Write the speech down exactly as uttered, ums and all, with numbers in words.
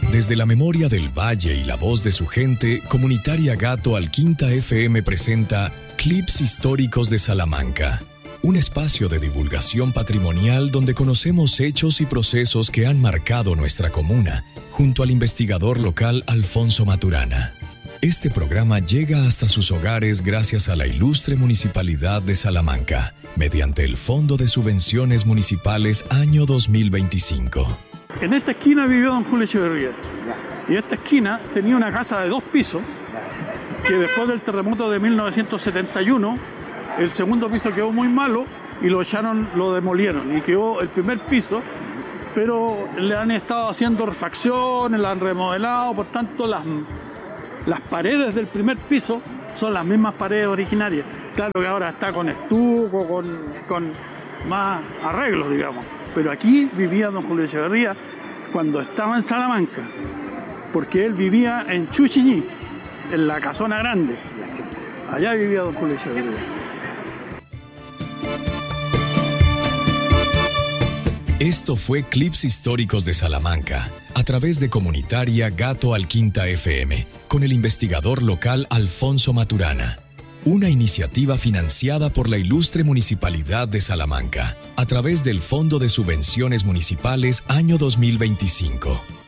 Desde la memoria del Valle y la voz de su gente, Comunitaria Gato Alquinta F M presenta Clips Históricos de Salamanca, un espacio de divulgación patrimonial donde conocemos hechos y procesos que han marcado nuestra comuna, junto al investigador local Alfonso Maturana. Este programa llega hasta sus hogares gracias a la ilustre Municipalidad de Salamanca, mediante el Fondo de Subvenciones Municipales año dos mil veinticinco. En esta esquina vivió don Julio Echeverría. Y esta esquina tenía una casa de dos pisos, que después del terremoto de mil novecientos setenta y uno, el segundo piso quedó muy malo y lo echaron, lo demolieron. Y quedó el primer piso, pero le han estado haciendo refacciones, la han remodelado, por tanto las, las paredes del primer piso son las mismas paredes originarias. Claro que ahora está con estuco, con, con más arreglos, digamos. Pero aquí vivía don Julio Echeverría cuando estaba en Salamanca, porque él vivía en Chuchiñí, en la Casona Grande. Allá vivía don Julio Echeverría. Esto fue Clips Históricos de Salamanca, a través de Comunitaria Gato Alquinta F M, con el investigador local Alfonso Maturana. Una iniciativa financiada por la ilustre Municipalidad de Salamanca, a través del Fondo de Subvenciones Municipales año dos mil veinticinco.